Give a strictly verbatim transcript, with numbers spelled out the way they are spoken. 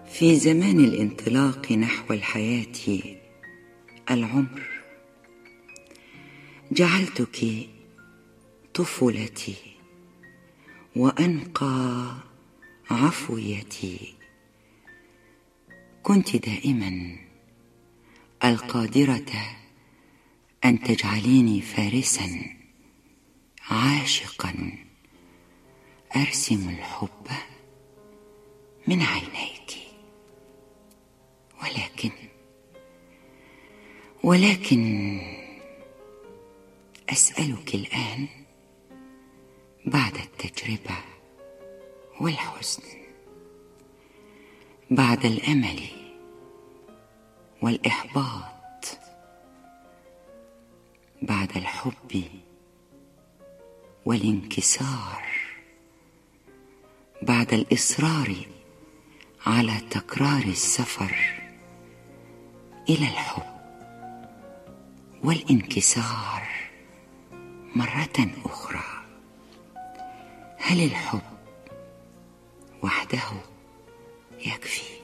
في زمان الانطلاق نحو الحياة العمر جعلتك طفولتي وأنقى عفويتي. كنت دائما القادرة أن تجعليني فارسا عاشقا أرسم الحب من عينيك. ولكن ولكن أسألك الآن بعد التجربة والحزن، بعد الأمل والإحباط، بعد الحب والانكسار، بعد الإصرار على تكرار السفر إلى الحب والانكسار مرة أخرى، هل الحب وحده يكفي؟